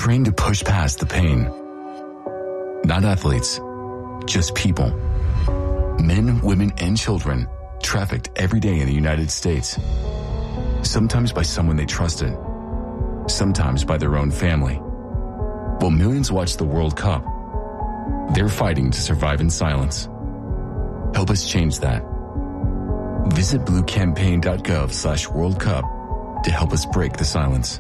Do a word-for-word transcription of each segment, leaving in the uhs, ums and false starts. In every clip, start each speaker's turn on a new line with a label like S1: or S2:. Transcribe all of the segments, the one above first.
S1: trained to push past the pain. Not athletes, just people. Men, women, and children trafficked every day in the United States. Sometimes by someone they trusted, sometimes by their own family. While millions watch the World Cup, they're fighting to survive in silence. Help us change that. Visit bluecampaign.gov slash World Cup to help us break the silence.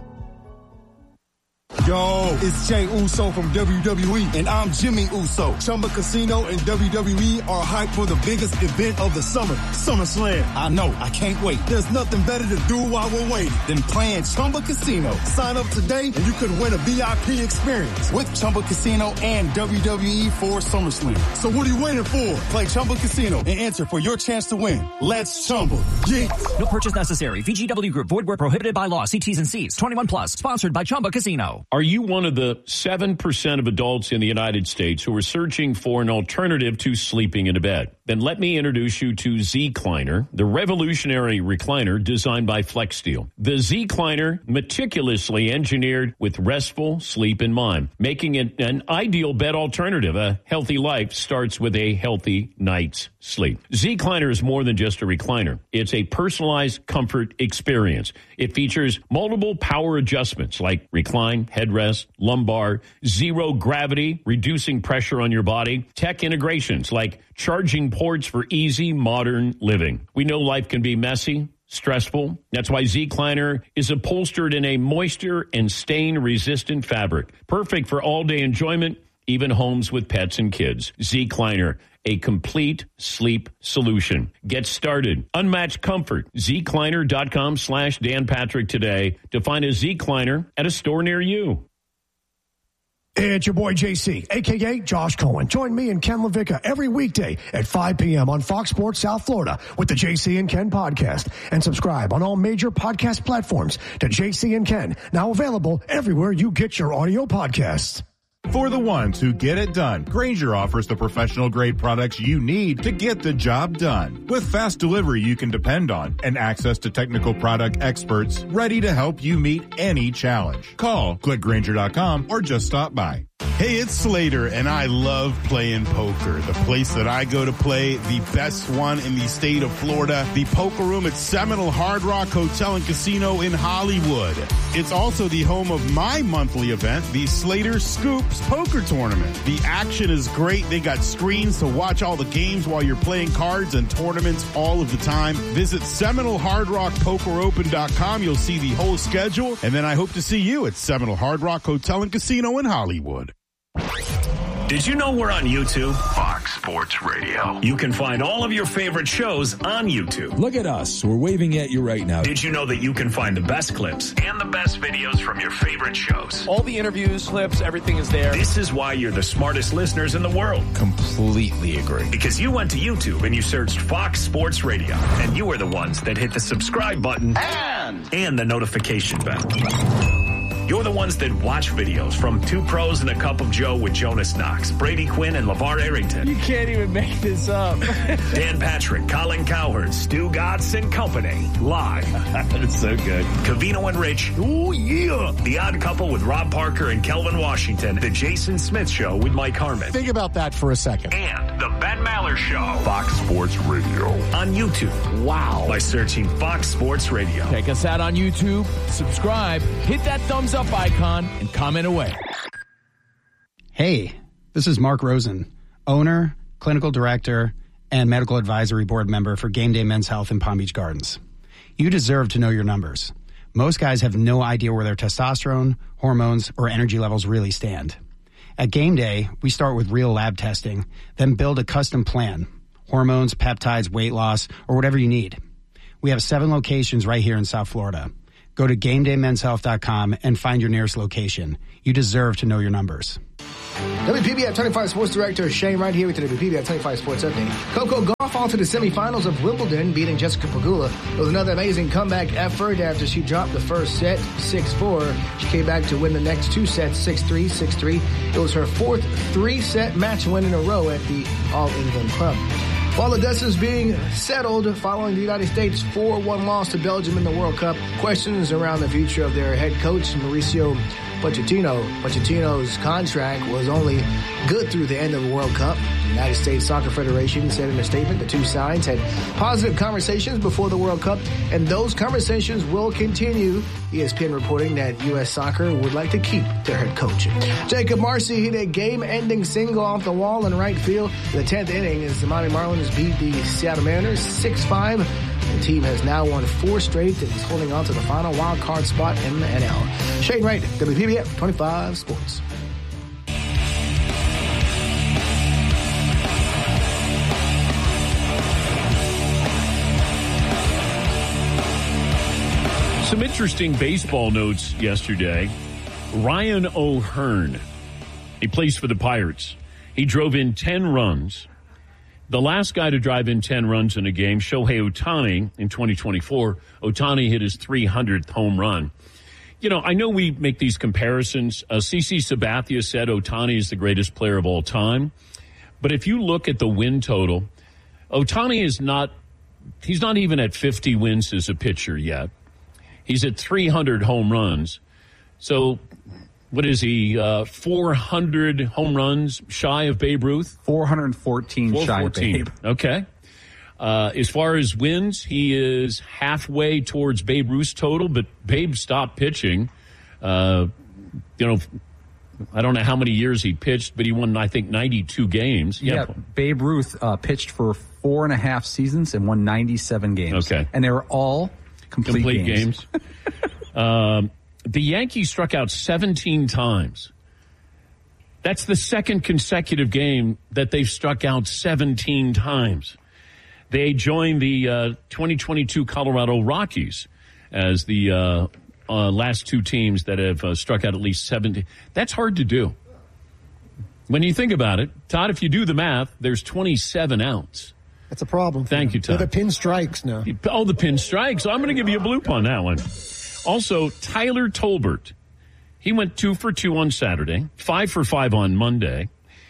S2: Yo, it's Jay Uso from W W E, and I'm Jimmy Uso. Chumba Casino and W W E are hyped for the biggest event of the summer, SummerSlam. I know, I can't wait. There's nothing better to do while we're waiting than playing Chumba Casino. Sign up today and you could win a V I P experience with Chumba Casino and W W E for SummerSlam. So what are you waiting for? Play Chumba Casino and enter for your chance to win. Let's Chumba. Yeah.
S3: No purchase necessary. V G W Group. Void where prohibited by law. See T's and C's. twenty-one plus. Sponsored by Chumba Casino.
S4: Are you one of the seven percent of adults in the United States who are searching for an alternative to sleeping in a bed? Then let me introduce you to Z-Cliner, the revolutionary recliner designed by FlexSteel. The Z-Cliner, meticulously engineered with restful sleep in mind, making it an ideal bed alternative. A healthy life starts with a healthy night's sleep. Z-Cliner is more than just a recliner. It's a personalized comfort experience. It features multiple power adjustments like recline, headrest, lumbar, zero gravity, reducing pressure on your body, tech integrations like charging ports for easy modern living. We know life can be messy, stressful. That's why Z-Cliner is upholstered in a moisture and stain-resistant fabric, perfect for all-day enjoyment, even homes with pets and kids. Z-Cliner, a complete sleep solution. Get started. Unmatched comfort. Z-Cliner.com slash Dan Patrick today to find a Z-Cliner at a store near you.
S5: It's your boy J C, a k a. Josh Cohen. Join me and Ken LaVicka every weekday at five p.m. on Fox Sports South Florida with the J C and Ken podcast. And subscribe on all major podcast platforms to J C and Ken, now available everywhere you get your audio podcasts.
S6: For the ones who get it done, Grainger offers the professional-grade products you need to get the job done. With fast delivery you can depend on and access to technical product experts ready to help you meet any challenge. Call, click Grainger dot com, or just stop by.
S7: Hey, it's Slater, and I love playing poker. The place that I go to play, the best one in the state of Florida, the Poker Room at Seminole Hard Rock Hotel and Casino in Hollywood. It's also the home of my monthly event, the Slater Scoops Poker Tournament. The action is great. They got screens to watch all the games while you're playing cards and tournaments all of the time. Visit Seminole Hard Rock Poker Open dot com. You'll see the whole schedule, and then I hope to see you at Seminole Hard Rock Hotel and Casino in Hollywood.
S8: Did you know we're on YouTube?
S9: Fox Sports Radio.
S8: You can find all of your favorite shows on YouTube.
S10: Look at us. We're waving at you right now.
S8: Did you know that you can find the best clips and the best videos from your favorite shows?
S11: All the interviews, clips, everything is there.
S8: This is why you're the smartest listeners in the world.
S10: Completely agree.
S8: Because you went to YouTube and you searched Fox Sports Radio, and you were the ones that hit the subscribe button
S9: and,
S8: and the notification bell. You're the ones that watch videos from Two Pros and a Cup of Joe with Jonas Knox, Brady Quinn, and LeVar Arrington.
S11: You can't even make this up.
S8: Dan Patrick, Colin Cowherd, Stu Gatz, and company. Live.
S11: That's so good.
S8: Covino and Rich.
S11: Oh, yeah.
S8: The Odd Couple with Rob Parker and Kelvin Washington. The Jason Smith Show with Mike Harmon.
S5: Think about that for a second.
S8: And the Ben Maller Show.
S9: Fox Sports Radio.
S8: On YouTube.
S11: Wow.
S8: By searching Fox Sports Radio.
S11: Check us out on YouTube. Subscribe. Hit that thumbs up icon and comment away.
S12: Hey, this is Mark Rosen, owner, clinical director, and medical advisory board member for Game Day Men's Health in Palm Beach Gardens. You deserve to know your numbers. Most guys have no idea where their testosterone, hormones, or energy levels really stand. At Game Day, we start with real lab testing, then build a custom plan, hormones, peptides, weight loss, or whatever you need. We have seven locations right here in South Florida. Go to game day men's health dot com and find your nearest location. You deserve to know your numbers.
S13: W P B F twenty-five Sports Director Shane right here with the W P B F twenty-five Sports Update. Coco Gauff on to the semifinals of Wimbledon, beating Jessica Pegula. It was another amazing comeback effort after she dropped the first set, six four. She came back to win the next two sets, six three, six three. It was her fourth three-set match win in a row at the All-England Club. While the dust is being settled following the United States' four one loss to Belgium in the World Cup, questions around the future of their head coach, Mauricio Pochettino. Pochettino's contract was only good through the end of the World Cup. The United States Soccer Federation said in a statement the two sides had positive conversations before the World Cup, and those conversations will continue. E S P N reporting that U S Soccer would like to keep their head coach. Jacob Marcy hit a game-ending single off the wall in right field in the tenth inning as the Miami Marlins beat the Seattle Mariners six five. The team has now won four straight and is holding on to the final wild card spot in the N L. Shane Wright, W P B F twenty-five Sports.
S4: Some interesting baseball notes yesterday. Ryan O'Hearn, he plays for the Pirates. He drove in ten runs. The last guy to drive in ten runs in a game, Shohei Ohtani, in twenty twenty-four. Ohtani hit his three hundredth home run. You know, I know we make these comparisons. Uh, C C Sabathia said Ohtani is the greatest player of all time. But if you look at the win total, Ohtani is not, he's not even at fifty wins as a pitcher yet. He's at three hundred home runs. So what is he, uh, four hundred home runs shy of Babe Ruth?
S14: four hundred fourteen shy of Babe.
S4: Okay. Uh, as far as wins, he is halfway towards Babe Ruth's total, but Babe stopped pitching. Uh, you know, I don't know how many years he pitched, but he won, I think, ninety-two games.
S14: Yeah, yeah Babe Ruth uh, pitched for four and a half seasons and won ninety-seven games.
S4: Okay.
S14: And they were all complete,
S4: complete
S14: games.
S4: games. um, the Yankees struck out seventeen times. That's the second consecutive game that they've struck out seventeen times. They joined the uh, twenty twenty-two Colorado Rockies as the uh, uh, last two teams that have uh, struck out at least seventy. That's hard to do. When you think about it, Todd, if you do the math, there's twenty-seven outs.
S5: That's a problem.
S4: Thank you, Todd.
S5: They're the pinstrikes now.
S4: Oh, the pinstrikes. So I'm going to give you a bloop on that one. Also, Tyler Tolbert. He went two for two on Saturday, five for five on Monday.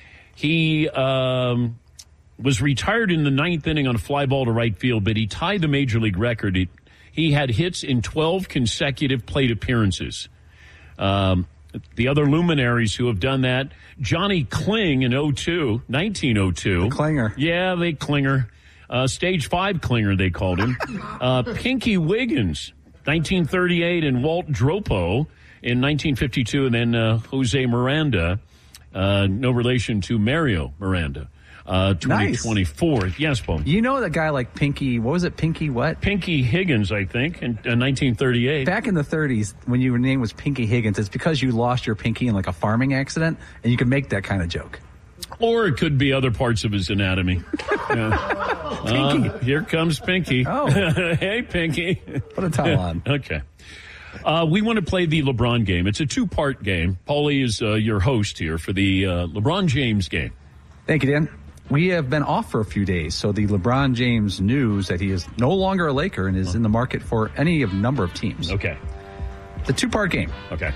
S4: He um, was retired in the ninth inning on a fly ball to right field, but he tied the major league record. He, he had hits in twelve consecutive plate appearances. Um, the other luminaries who have done that, Johnny Kling in oh two, nineteen oh two.
S14: The Klinger.
S4: Yeah, they Klinger. Uh, stage five Klinger, they called him. uh, Pinky Wiggins, nineteen thirty-eight, and Walt Dropo in nineteen fifty-two, and then uh, Jose Miranda, uh, no relation to Mario Miranda, uh, twenty twenty-four.
S14: Nice.
S4: Yes, Paul.
S14: You know that guy like Pinky, what was it, Pinky what?
S4: Pinky Higgins, I think, in uh, nineteen thirty-eight.
S14: Back in the thirties, when your name was Pinky Higgins, it's because you lost your pinky in like a farming accident, and you could make that kind of joke.
S4: Or it could be other parts of his anatomy. Yeah.
S14: Pinky.
S4: Uh, here comes Pinky.
S14: Oh.
S4: Hey, Pinky.
S14: Put a towel on.
S4: Okay. Uh, we want to play the LeBron game. It's a two-part game. Paulie is uh, your host here for the uh, LeBron James game.
S14: Thank you, Dan. We have been off for a few days, so the LeBron James news that he is no longer a Laker and is in the market for any of number of teams.
S4: Okay.
S14: The two-part game.
S4: Okay.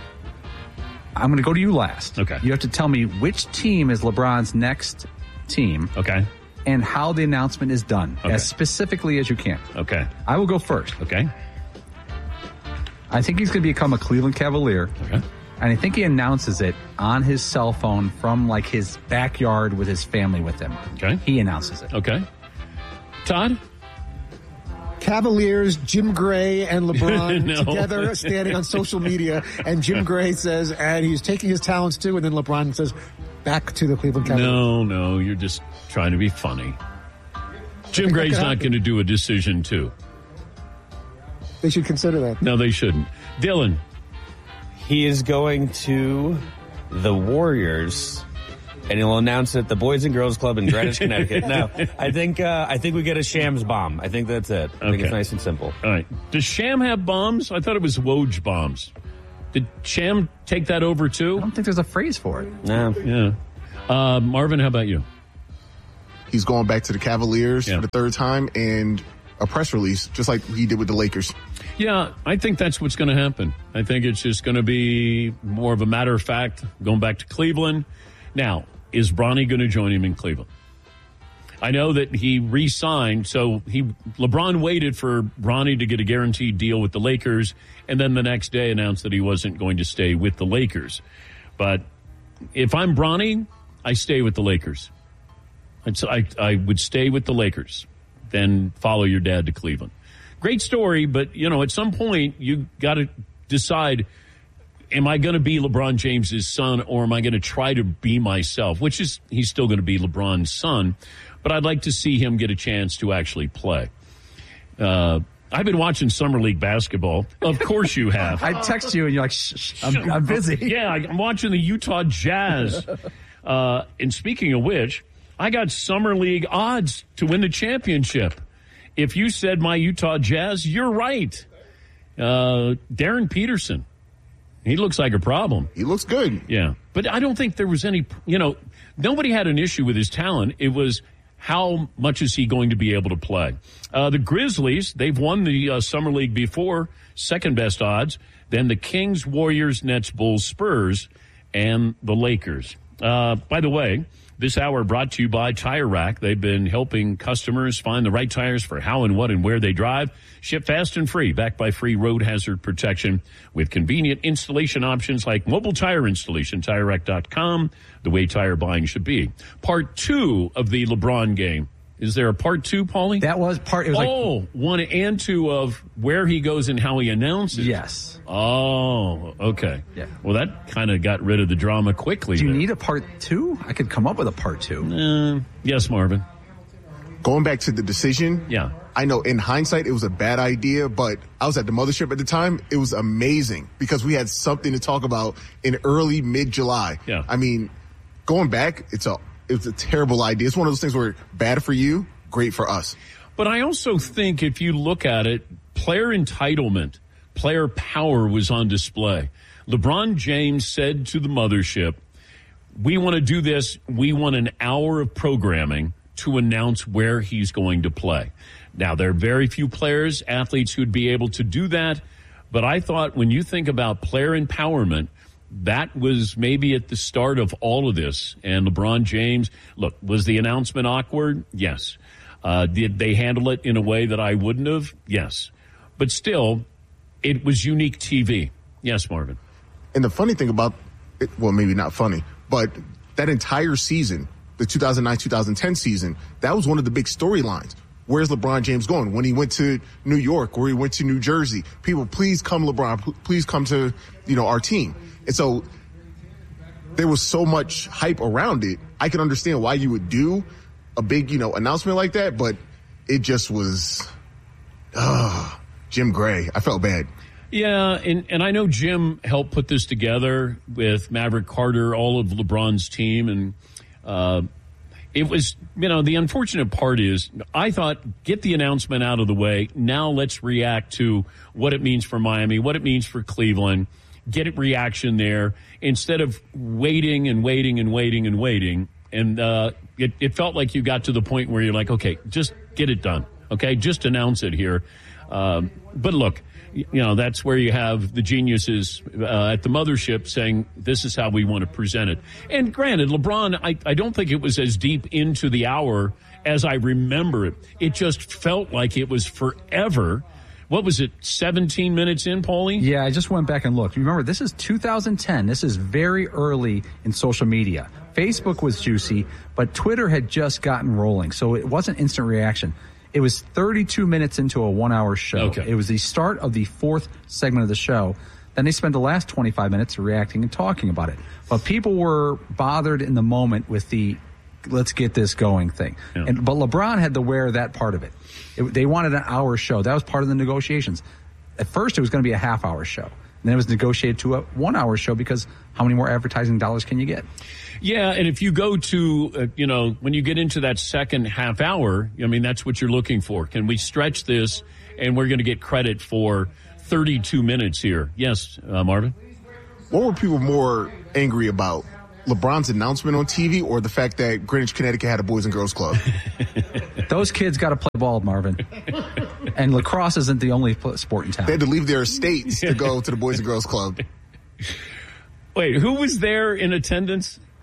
S14: I'm going to go to you last.
S4: Okay.
S14: You have to tell me which team is LeBron's next team.
S4: Okay.
S14: And how the announcement is done,
S4: okay.
S14: as specifically as you can.
S4: Okay.
S14: I will go first.
S4: Okay.
S14: I think he's going to become a Cleveland Cavalier.
S4: Okay.
S14: And I think he announces it on his cell phone from like his backyard with his family with him.
S4: Okay.
S14: He announces it.
S4: Okay. Todd?
S5: Cavaliers, Jim Gray, and LeBron
S4: No.
S5: together standing on social media, and Jim Gray says, and he's taking his talents too, and then LeBron says, back to the Cleveland Cavaliers.
S4: No, no, you're just trying to be funny. Jim Gray's not going to do a decision too.
S5: They should consider that.
S4: No, they shouldn't. Dylan?
S15: He is going to the Warriors, and he'll announce it at the Boys and Girls Club in Greenwich, Connecticut. No, I think uh, I think we get a Shams bomb. I think that's it. I
S4: Okay.
S15: think it's nice and simple.
S4: All right. Does Sham have bombs? I thought it was Woj bombs. Did Sham take that over too?
S14: I don't think there's a phrase for it.
S15: No.
S4: Yeah. Uh, Marvin, how about you?
S16: He's going back to the Cavaliers
S4: Yeah.
S16: for the third time and a press release, just like he did with the Lakers.
S4: Yeah, I think that's what's going to happen. I think it's just going to be more of a matter of fact, going back to Cleveland. Now, is Bronny going to join him in Cleveland? I know that he re-signed, so he LeBron waited for Bronny to get a guaranteed deal with the Lakers, and then the next day announced that he wasn't going to stay with the Lakers. But if I'm Bronny, I stay with the Lakers. And so I, I would stay with the Lakers, then follow your dad to Cleveland. Great story, but, you know, at some point you got to decide, am I going to be LeBron James's son, or am I going to try to be myself, which is he's still going to be LeBron's son. But I'd like to see him get a chance to actually play. Uh, I've been watching Summer League basketball. Of course you have.
S14: I text you and you're like, shh, shh, I'm, I'm busy.
S4: Yeah, I'm watching the Utah Jazz. Uh, and speaking of which, I got Summer League odds to win the championship. If you said my Utah Jazz, you're right. Uh, Darren Peterson. He looks like a problem.
S16: He looks good.
S4: Yeah. But I don't think there was any, you know, nobody had an issue with his talent. It was, how much is he going to be able to play? Uh, the Grizzlies, they've won the uh, Summer League before, second best odds. Then the Kings, Warriors, Nets, Bulls, Spurs, and the Lakers. Uh, by the way, this hour brought to you by Tire Rack. They've been helping customers find the right tires for how and what and where they drive. Ship fast and free, backed by free road hazard protection with convenient installation options like mobile tire installation, tire rack dot com, the way tire buying should be. Part two of the LeBron game. Is there a part two, Paulie?
S14: That was part. It was
S4: oh,
S14: like,
S4: one and two of where he goes and how he announces.
S14: Yes.
S4: Oh, okay.
S14: Yeah.
S4: Well, that kind of got rid of the drama quickly.
S14: Do you
S4: there.
S14: need a part two? I could come up with a part two.
S4: Uh, yes, Marvin.
S16: Going back to the decision.
S4: Yeah.
S16: I know in hindsight it was a bad idea, but I was at the mothership at the time. It was amazing because we had something to talk about in early mid-July.
S4: Yeah.
S16: I mean, going back, it's a it's a terrible idea. It's one of those things where bad for you, great for us.
S4: But I also think if you look at it, player entitlement, player power was on display. LeBron James said to the mothership, we want to do this. We want an hour of programming to announce where he's going to play. Now, there are very few players, athletes who would be able to do that. But I thought when you think about player empowerment, that was maybe at the start of all of this. And LeBron James, look, was the announcement awkward? Yes. Uh, did they handle it in a way that I wouldn't have? Yes. But still, it was unique T V. Yes, Marvin.
S16: And the funny thing about it, well, maybe not funny, but that entire season, the two thousand nine two thousand ten season, that was one of the big storylines. Where's LeBron James going? When he went to New York or he went to New Jersey, people, please come, LeBron, please come to, you know, our team. And so there was so much hype around it. I can understand why you would do a big, you know, announcement like that, but it just was, uh, Jim Gray. I felt bad.
S4: Yeah, and, and I know Jim helped put this together with Maverick Carter, all of LeBron's team, and uh, it was, you know, the unfortunate part is I thought, get the announcement out of the way. Now let's react to what it means for Miami, what it means for Cleveland, get a reaction there instead of waiting and waiting and waiting and waiting. And uh, it, it felt like you got to the point where you're like, okay, just get it done. Okay, just announce it here. Um, but look, you know, that's where you have the geniuses uh, at the mothership saying, this is how we want to present it. And granted, LeBron, I, I don't think it was as deep into the hour as I remember it. It just felt like it was forever. What was it, seventeen minutes in, Paulie?
S14: Yeah, I just went back and looked. Remember, this is two thousand ten. This is very early in social media. Facebook was juicy, but Twitter had just gotten rolling, so it wasn't instant reaction. It was thirty-two minutes into a one-hour show.
S4: Okay.
S14: It was the start of the fourth segment of the show. Then they spent the last twenty-five minutes reacting and talking about it. But people were bothered in the moment with the let's get this going thing. Yeah. And but LeBron had to wear that part of it. it. They wanted an hour show. That was part of the negotiations. At first, it was going to be a half-hour show. And then it was negotiated to a one-hour show because how many more advertising dollars can you get?
S4: Yeah, and if you go to, uh, you know, when you get into that second half hour, I mean, that's what you're looking for. Can we stretch this and we're going to get credit for thirty-two minutes here? Yes, uh, Marvin?
S16: What were people more angry about? LeBron's announcement on T V or the fact that Greenwich, Connecticut had a Boys and Girls Club?
S14: Those kids got to play ball, Marvin. And lacrosse isn't the only sport in town.
S16: They had to leave their estates to go to the Boys and Girls Club.
S4: Wait, who was there in attendance?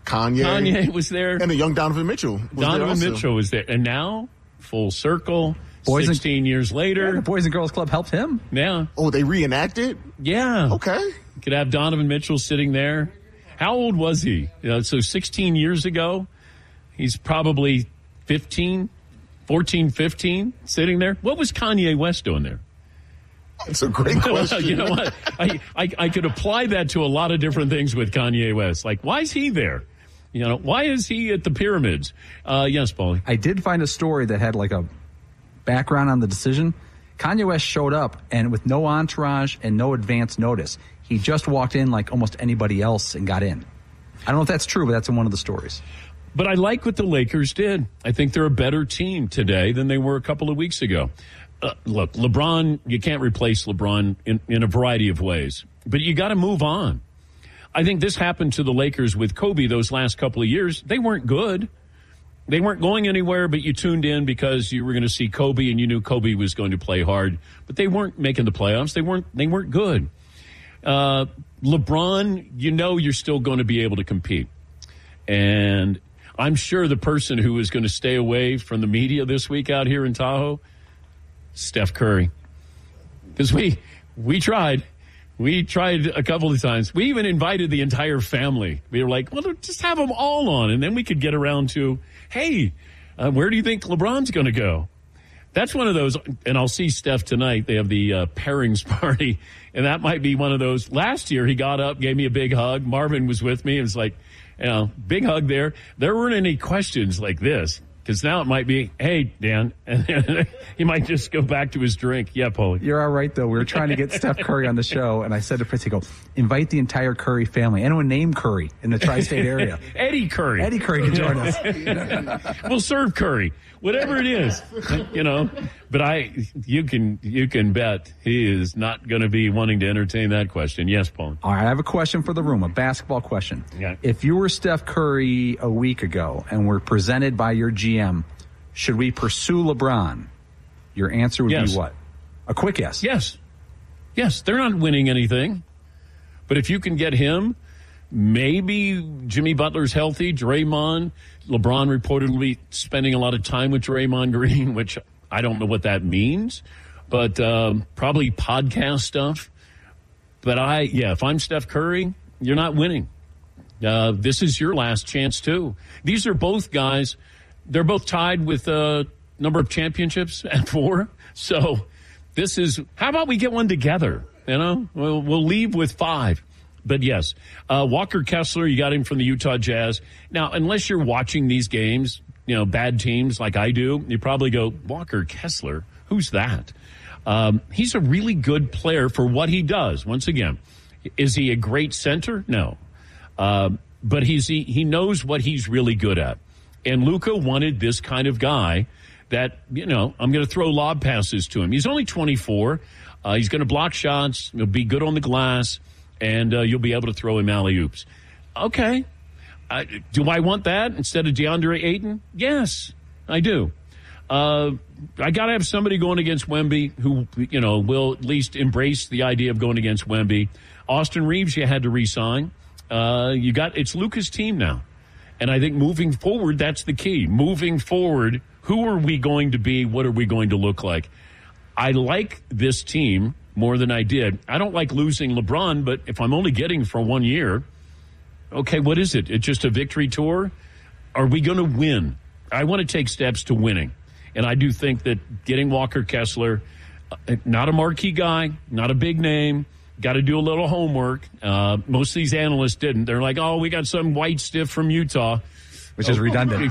S16: Kanye.
S4: Kanye was there.
S16: And the young Donovan Mitchell was
S4: Donovan
S16: there also.
S4: Mitchell was there. And now, full circle,
S14: Boys
S4: sixteen
S14: and,
S4: years later.
S14: Yeah, the Boys and Girls Club helped him.
S4: Yeah.
S16: Oh, they reenacted?
S4: Yeah.
S16: Okay.
S4: You could have Donovan Mitchell sitting there. How old was he? You know, so sixteen years ago, he's probably fifteen, fourteen, fifteen, sitting there. What was Kanye West doing there?
S16: That's a great question.
S4: You know what? I, I I could apply that to a lot of different things with Kanye West. Like, why is he there? You know, why is he at the pyramids? Uh, yes, Paulie.
S14: I did find a story that had like a background on the decision. Kanye West showed up, and with no entourage and no advance notice, he just walked in like almost anybody else and got in. I don't know if that's true, but that's in one of the stories.
S4: But I like what the Lakers did. I think they're a better team today than they were a couple of weeks ago. Uh, look, LeBron, you can't replace LeBron in, in a variety of ways, but you got to move on. I think this happened to the Lakers with Kobe those last couple of years. They weren't good. They weren't going anywhere, but you tuned in because you were going to see Kobe and you knew Kobe was going to play hard, but they weren't making the playoffs. They weren't, they weren't good. Uh, LeBron, you know, you're still going to be able to compete. And I'm sure the person who is going to stay away from the media this week out here in Tahoe, Steph Curry. Because we, we tried. We tried a couple of times. We even invited the entire family. We were like, well, just have them all on. And then we could get around to, hey, uh, where do you think LeBron's going to go? That's one of those. And I'll see Steph tonight. They have the uh, pairings party. And that might be one of those. Last year, he got up, gave me a big hug. Marvin was with me. It was like, you know, big hug there. There weren't any questions like this. Because now it might be, hey, Dan, and he might just go back to his drink. Yeah, Paulie.
S14: You're all right, though. We were trying to get Steph Curry on the show, and I said to Fritzy, go, invite the entire Curry family. Anyone named Curry in the tri-state area.
S4: Eddie Curry.
S14: Eddie Curry can join us.
S4: We'll serve Curry, whatever it is, you know. But I, you can, you can bet he is not going to be wanting to entertain that question. Yes, Paul.
S14: All right, I have a question for the room, a basketball question.
S4: Yeah.
S14: If you were Steph Curry a week ago and were presented by your G M, should we pursue LeBron? Your answer would
S4: yes.
S14: be what? A quick yes.
S4: Yes. Yes, they're not winning anything. But if you can get him, maybe Jimmy Butler's healthy, Draymond, LeBron reportedly spending a lot of time with Draymond Green, which I don't know what that means, but um, probably podcast stuff. But I, yeah, if I'm Steph Curry, you're not winning. Uh, this is your last chance, too. These are both guys, they're both tied with a number of championships at four. So this is, how about we get one together? You know, we'll, we'll leave with five. But yes, uh, Walker Kessler, you got him from the Utah Jazz. Now, unless you're watching these games, you know, bad teams like I do, you probably go, Walker Kessler, who's that? Um, he's a really good player for what he does. Once again, is he a great center? No. Uh, but he's he, he knows what he's really good at. And Luka wanted this kind of guy that, you know, I'm going to throw lob passes to him. He's only twenty-four. Uh, he's going to block shots. He'll be good on the glass. And uh, you'll be able to throw him alley-oops. Okay. Uh, do I want that instead of DeAndre Ayton? Yes, I do. Uh, I got to have somebody going against Wemby who, you know, will at least embrace the idea of going against Wemby. Austin Reeves, you had to re-sign. Uh, you got, it's Luka's team now. And I think moving forward, that's the key. Moving forward, who are we going to be? What are we going to look like? I like this team more than I did. I don't like losing LeBron, but if I'm only getting for one year, okay, what is it? It's just a victory tour? Are we going to win? I want to take steps to winning. And I do think that getting Walker Kessler, not a marquee guy, not a big name, got to do a little homework. Uh, most of these analysts didn't. They're like, oh, we got some white stiff from Utah.
S14: Which is
S4: oh,
S14: redundant.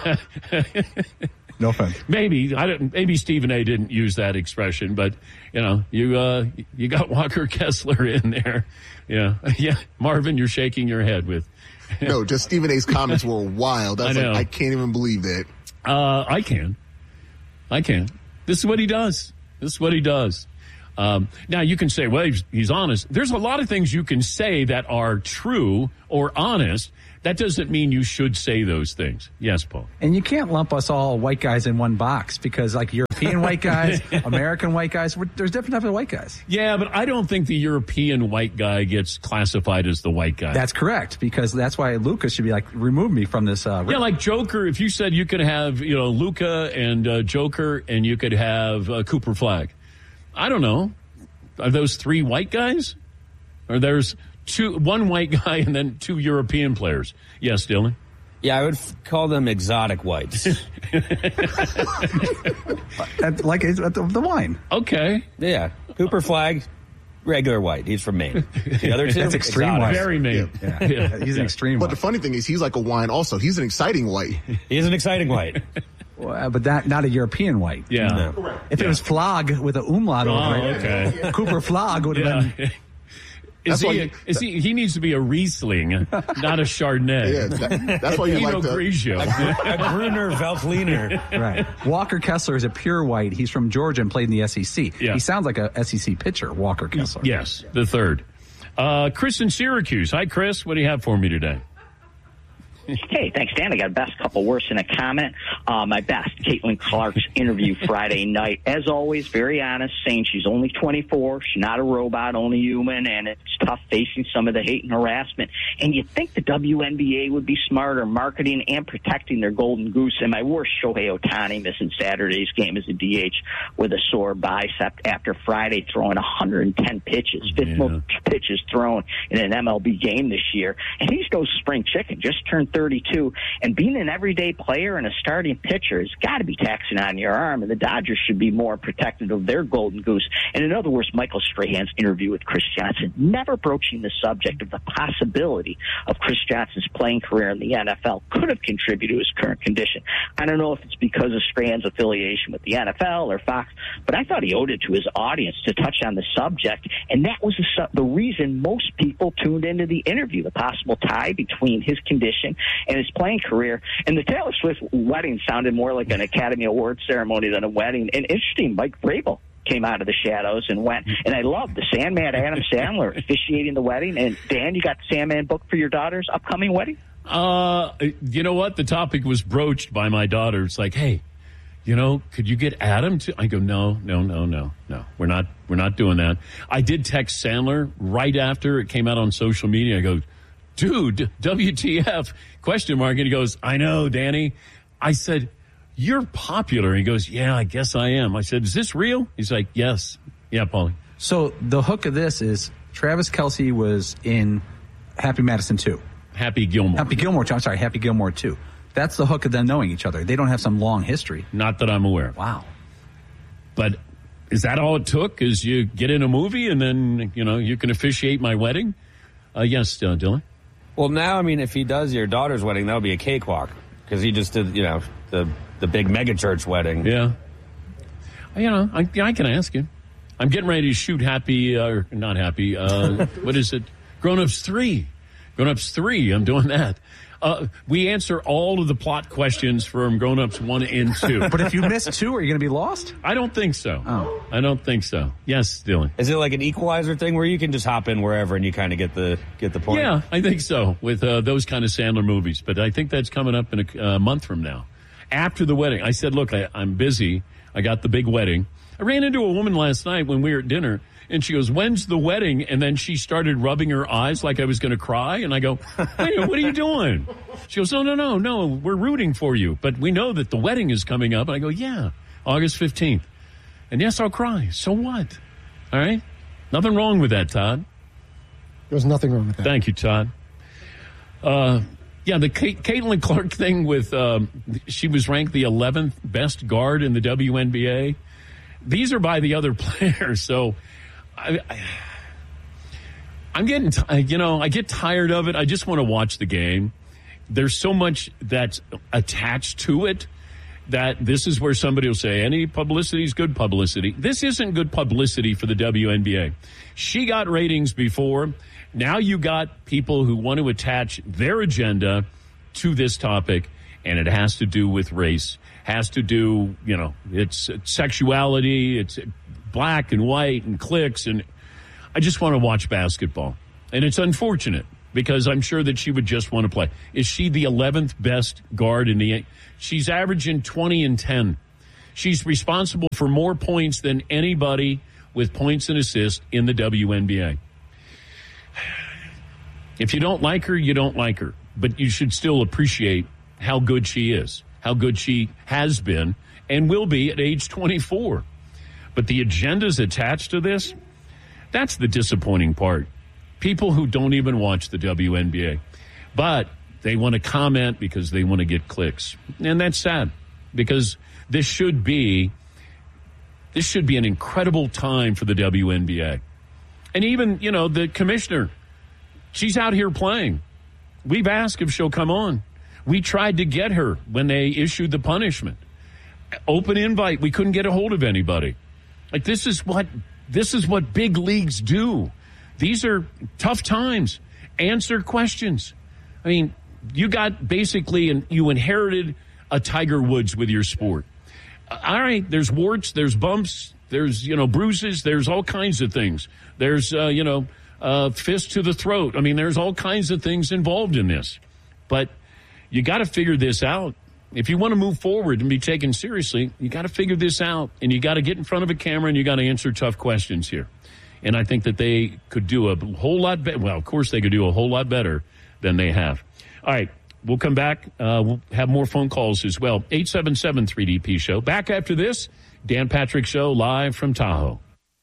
S14: No offense.
S4: Maybe I don't. Maybe Stephen A. didn't use that expression, but you know, you uh, you got Walker Kessler in there. Yeah, yeah. Marvin, you're shaking your head with.
S16: No, just Stephen A.'s comments were wild. I, was
S4: I know.
S16: Like, I can't even believe that.
S4: Uh, I can. I can. This is what he does. This is what he does. Um, now you can say, well, he's, he's honest. There's a lot of things you can say that are true or honest. That doesn't mean you should say those things. Yes, Paul.
S14: And you can't lump us all white guys in one box because, like, you're European white guys, American white guys. We're, there's different types of white guys.
S4: Yeah, but I don't think the European white guy gets classified as the white guy.
S14: That's correct, because that's why Lucas should be like, remove me from this. Uh,
S4: yeah, like Joker. If you said you could have, you know, Luca and uh, Joker, and you could have uh, Cooper Flag. I don't know. Are those three white guys? Or there's two, one white guy and then two European players? Yes, Dylan?
S15: Yeah, I would f- call them exotic whites.
S14: At, like the, the wine.
S4: Okay.
S15: Yeah. Cooper Flag, regular white. He's from Maine. The other two,
S14: that's extreme
S15: exotic.
S14: white.
S4: Very Maine.
S14: Yeah. Yeah. He's an extreme
S16: But
S14: white.
S16: the funny thing is, he's like a wine also. He's an exciting white.
S15: He's an exciting white.
S14: Well, but that not a European white.
S4: Yeah.
S15: No.
S14: If
S4: Yeah.
S14: it was Flag with an umlaut
S4: Oh,
S14: over it,
S4: okay.
S14: Cooper Flag would have
S4: Yeah.
S14: been.
S4: Is
S16: That's why
S4: he,
S16: you-
S4: is he, he needs to be a Riesling, not a Chardonnay.
S16: Yeah, that- that's why you
S4: Pinot
S16: like the-
S4: Grigio.
S15: A Gruner Veltliner.
S14: Right. Walker Kessler is a pure white. He's from Georgia and played in the S E C.
S4: Yeah.
S14: He sounds like a S E C pitcher, Walker Kessler.
S4: Yes, the third. Uh, Chris in Syracuse. Hi, Chris. What do you have for me today?
S17: Hey, thanks, Dan. I got a best, couple worse, and a comment. Uh, my best, Caitlin Clark's interview Friday night. As always, very honest, saying she's only twenty-four. She's not a robot, only human, and it's tough facing some of the hate and harassment. And you'd think the W N B A would be smarter marketing and protecting their golden goose. And my worst, Shohei Ohtani missing Saturday's game as a D H with a sore bicep after Friday throwing one hundred ten pitches, fifth
S4: Yeah.
S17: most pitches thrown in an M L B game this year. And he's no spring chicken, just turned thirty-two, and being an everyday player and a starting pitcher has got to be taxing on your arm, and the Dodgers should be more protective of their golden goose. And in other words, Michael Strahan's interview with Chris Johnson, never broaching the subject of the possibility of Chris Johnson's playing career in the N F L, could have contributed to his current condition. I don't know if it's because of Strahan's affiliation with the N F L or Fox, but I thought he owed it to his audience to touch on the subject, and that was the, su- the reason most people tuned into the interview, the possible tie between his condition and his playing career. And the Taylor Swift wedding sounded more like an Academy Award ceremony than a wedding. And interesting, Mike Vrabel came out of the shadows and went. And I love the Sandman, Adam Sandler, officiating the wedding. And Dan, you got the Sandman book for your daughter's upcoming wedding?
S4: Uh, you know what? The topic was broached by my daughter. It's like, hey, you know, could you get Adam to? I go, no, no, no, no, no. We're not. We're not doing that. I did text Sandler right after it came out on social media. I go, dude, W T F? Question mark. And he goes, I know, Danny. I said, you're popular. He goes, yeah, I guess I am. I said, is this real? He's like, yes. Yeah, Paulie.
S14: So the hook of this is Travis Kelce was in Happy Madison two.
S4: Happy Gilmore.
S14: Happy Gilmore two. I'm sorry, Happy Gilmore two. That's the hook of them knowing each other. They don't have some long history.
S4: Not that I'm aware of.
S14: Wow.
S4: But is that all it took? Is you get in a movie and then, you know, you can officiate my wedding? Uh, yes, uh, Dylan?
S15: Well, now, I mean, if he does your daughter's wedding, that'll be a cakewalk because he just did, you know, the the big megachurch wedding.
S4: Yeah. You know, I, I can ask him. I'm getting ready to shoot Happy, uh, or not Happy, uh, what is it? Grown Ups three. Grown Ups three, I'm doing that. Uh, we answer all of the plot questions from Grown Ups one and two.
S14: But if you miss two, are you going to be lost?
S4: I don't think so.
S14: Oh.
S4: I don't think so. Yes, Dylan.
S15: Is it like an equalizer thing where you can just hop in wherever and you kind of get the get the point?
S4: Yeah, I think so with uh, those kind of Sandler movies. But I think that's coming up in a uh, month from now. After the wedding, I said, look, I, I'm busy. I got the big wedding. I ran into a woman last night when we were at dinner, and she goes, when's the wedding? And then she started rubbing her eyes like I was going to cry. And I go, wait, what are you doing? She goes, no, no, no, no, we're rooting for you. But we know that the wedding is coming up. And I go, yeah, August fifteenth. And yes, I'll cry. So what? All right? Nothing wrong with that, Todd.
S5: There's nothing wrong with that.
S4: Thank you, Todd. Uh, yeah, the Kate, Caitlin Clark thing with, um, she was ranked the eleventh best guard in the W N B A. These are by the other players. So I, I, I'm getting, t- you know, I get tired of it. I just want to watch the game. There's so much that's attached to it that this is where somebody will say any publicity is good publicity. This isn't good publicity for the W N B A. She got ratings before. Now you got people who want to attach their agenda to this topic, and it has to do with race, has to do, you know, it's, it's sexuality, it's black and white and cliques, and I just want to watch basketball. And it's unfortunate because I'm sure that she would just want to play. Is she the eleventh best guard in the – she's averaging twenty and ten. She's responsible for more points than anybody with points and assists in the W N B A. If you don't like her, you don't like her. But you should still appreciate how good she is, how good she has been and will be at age twenty-four. But the agendas attached to this, that's the disappointing part. People who don't even watch the W N B A. But they want to comment because they want to get clicks. And that's sad because this should be this should be an incredible time for the W N B A. And even, you know, the commissioner, she's out here playing. We've asked if she'll come on. We tried to get her when they issued the punishment. Open invite. We couldn't get a hold of anybody. Like, this is what this is what big leagues do. These are tough times. Answer questions. I mean, you got basically, and you inherited a Tiger Woods with your sport. All right, there's warts, there's bumps, there's, you know, bruises, there's all kinds of things. There's, uh, you know, uh, fist to the throat. I mean, there's all kinds of things involved in this. But you got to figure this out. If you want to move forward and be taken seriously, you got to figure this out, and you got to get in front of a camera and you got to answer tough questions here. And I think that they could do a whole lot better. Well, of course, they could do a whole lot better than they have. All right, we'll come back. Uh, we'll have more phone calls as well. eight seven seven three D P Show. Back after this, Dan Patrick Show live from Tahoe.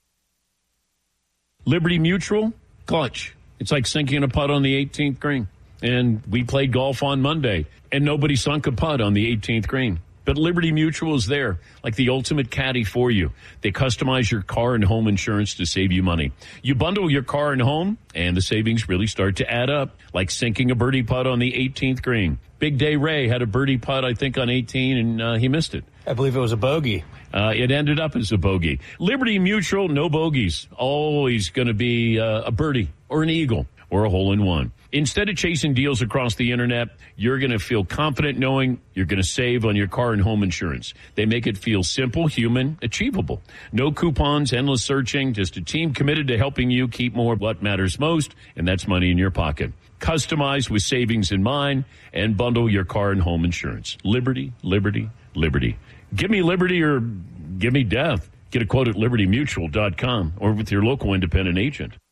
S4: Liberty Mutual, clutch. It's like sinking a putt on the eighteenth green. And we played golf on Monday, and nobody sunk a putt on the eighteenth green. But Liberty Mutual is there, like the ultimate caddy for you. They customize your car and home insurance to save you money. You bundle your car and home, and the savings really start to add up, like sinking a birdie putt on the eighteenth green. Big Day Ray had a birdie putt, I think, on eighteen, and uh, he missed it.
S15: I believe it was a bogey.
S4: Uh, it ended up as a bogey. Liberty Mutual, no bogeys. Always going to be uh, a birdie or an eagle or a hole-in-one. Instead of chasing deals across the internet, you're going to feel confident knowing you're going to save on your car and home insurance. They make it feel simple, human, achievable. No coupons, endless searching, just a team committed to helping you keep more of what matters most, and that's money in your pocket. Customized with savings in mind, and bundle your car and home insurance. Liberty, liberty, liberty. Give me liberty or give me death. Get a quote at liberty mutual dot com or with your local independent agent.